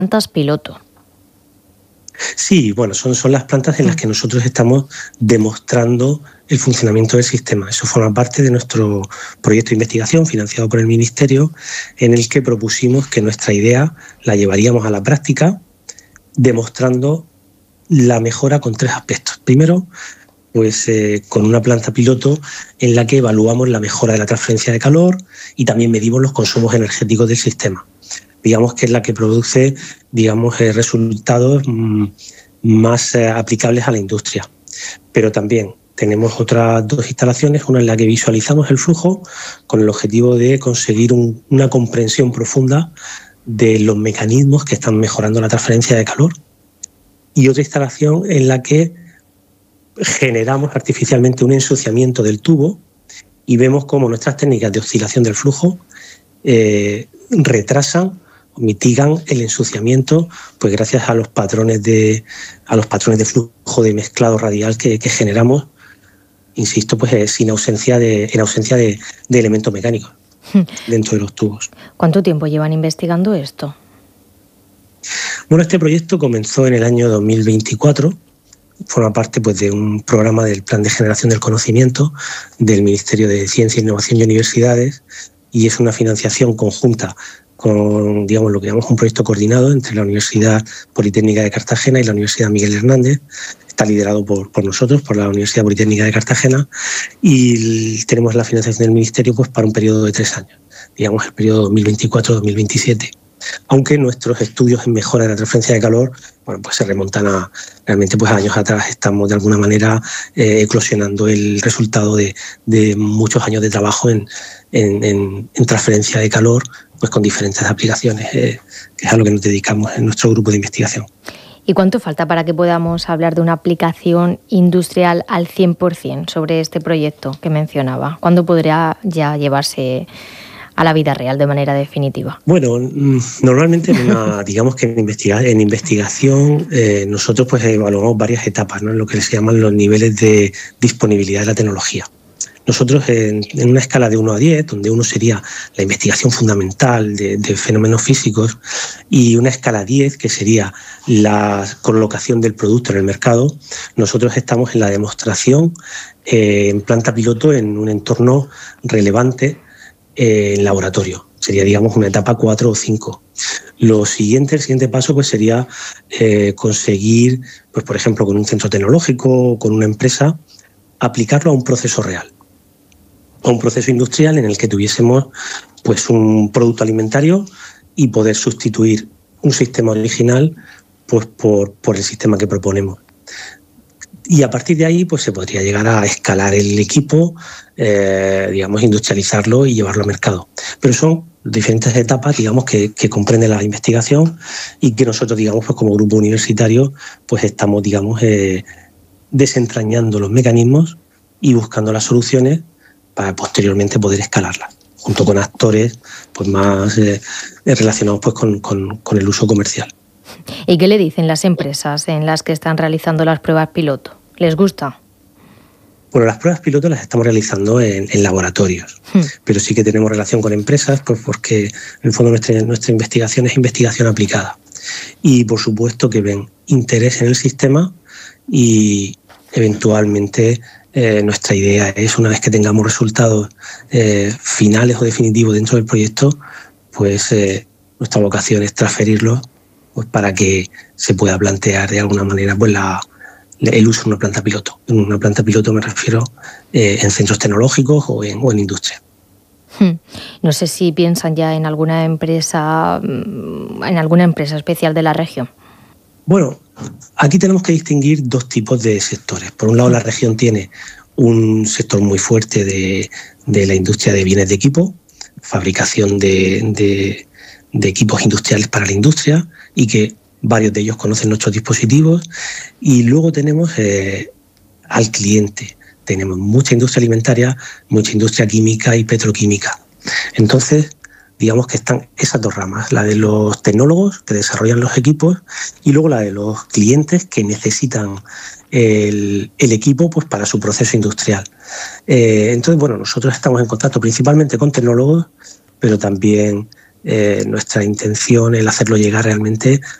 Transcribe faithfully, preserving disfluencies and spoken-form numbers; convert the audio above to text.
plantas piloto. Sí, bueno, son, son las plantas en las que nosotros estamos demostrando el funcionamiento del sistema. Eso forma parte de nuestro proyecto de investigación financiado por el Ministerio, en el que propusimos que nuestra idea la llevaríamos a la práctica, demostrando la mejora con tres aspectos. Primero, pues eh, con una planta piloto en la que evaluamos la mejora de la transferencia de calor y también medimos los consumos energéticos del sistema. Digamos que es la que produce, digamos, eh, resultados mmm, más eh, aplicables a la industria. Pero también tenemos otras dos instalaciones, una en la que visualizamos el flujo con el objetivo de conseguir un, una comprensión profunda de los mecanismos que están mejorando la transferencia de calor, y otra instalación en la que generamos artificialmente un ensuciamiento del tubo y vemos cómo nuestras técnicas de oscilación del flujo eh, retrasan o mitigan el ensuciamiento, pues gracias a los patrones de a los patrones de flujo de mezclado radial que, que generamos, insisto, pues eh, sin ausencia de en ausencia de, de elementos mecánicos dentro de los tubos. ¿Cuánto tiempo llevan investigando esto? Bueno, este proyecto comenzó en el año dos mil veinticuatro. Forma parte pues, de un programa del Plan de Generación del Conocimiento del Ministerio de Ciencia, Innovación y Universidades, y es una financiación conjunta con, digamos, lo que llamamos un proyecto coordinado entre la Universidad Politécnica de Cartagena y la Universidad Miguel Hernández. Está liderado por, por nosotros, por la Universidad Politécnica de Cartagena, y tenemos la financiación del Ministerio pues, para un periodo de tres años, digamos el periodo dos mil veinticuatro a dos mil veintisiete. Aunque nuestros estudios en mejora de la transferencia de calor, bueno, pues se remontan a realmente pues a años atrás. Estamos de alguna manera eh, eclosionando el resultado de, de muchos años de trabajo en, en, en, en transferencia de calor, pues con diferentes aplicaciones, eh, que es a lo que nos dedicamos en nuestro grupo de investigación. ¿Y cuánto falta para que podamos hablar de una aplicación industrial al cien por ciento sobre este proyecto que mencionaba? ¿Cuándo podría ya llevarse a la vida real de manera definitiva? Bueno, normalmente en una, digamos que en, investiga, en investigación eh, nosotros pues evaluamos varias etapas, ¿no? En lo que se llaman los niveles de disponibilidad de la tecnología. Nosotros en, en una escala de uno a diez, donde uno sería la investigación fundamental de, de fenómenos físicos, y una escala diez, que sería la colocación del producto en el mercado, nosotros estamos en la demostración eh, en planta piloto en un entorno relevante eh, en laboratorio. Sería, digamos, una etapa cuatro o cinco. Lo siguiente, el siguiente paso pues sería eh, conseguir, pues por ejemplo, con un centro tecnológico o con una empresa, aplicarlo a un proceso real, a un proceso industrial en el que tuviésemos pues un producto alimentario y poder sustituir un sistema original pues por, por el sistema que proponemos. Y a partir de ahí pues se podría llegar a escalar el equipo, eh, digamos, industrializarlo y llevarlo al mercado. Pero son diferentes etapas, digamos, que, que comprende la investigación y que nosotros, digamos, pues como grupo universitario, pues estamos, digamos, eh, desentrañando los mecanismos y buscando las soluciones para posteriormente poder escalarlas, junto con actores pues más eh, relacionados pues con, con, con el uso comercial. ¿Y qué le dicen las empresas en las que están realizando las pruebas piloto? ¿Les gusta? Bueno, las pruebas piloto las estamos realizando en, en laboratorios, hmm. pero sí que tenemos relación con empresas, pues porque en el fondo nuestra, nuestra investigación es investigación aplicada. Y por supuesto que ven interés en el sistema y eventualmente eh, nuestra idea es, una vez que tengamos resultados eh, finales o definitivos dentro del proyecto, pues eh, nuestra vocación es transferirlos pues, para que se pueda plantear de alguna manera pues, la, el uso de una planta piloto. En una planta piloto me refiero eh, en centros tecnológicos o en, o en industria. No sé si piensan ya en alguna empresa, en alguna empresa especial de la región. Bueno, aquí tenemos que distinguir dos tipos de sectores. Por un lado, la región tiene un sector muy fuerte de, de la industria de bienes de equipo, fabricación de, de, de equipos industriales para la industria, y que varios de ellos conocen nuestros dispositivos. Y luego tenemos eh, al cliente. Tenemos mucha industria alimentaria, mucha industria química y petroquímica. Entonces, digamos que están esas dos ramas, la de los tecnólogos que desarrollan los equipos y luego la de los clientes que necesitan el, el equipo pues, para su proceso industrial. Eh, entonces, bueno, nosotros estamos en contacto principalmente con tecnólogos, pero también eh, nuestra intención es hacerlo llegar realmente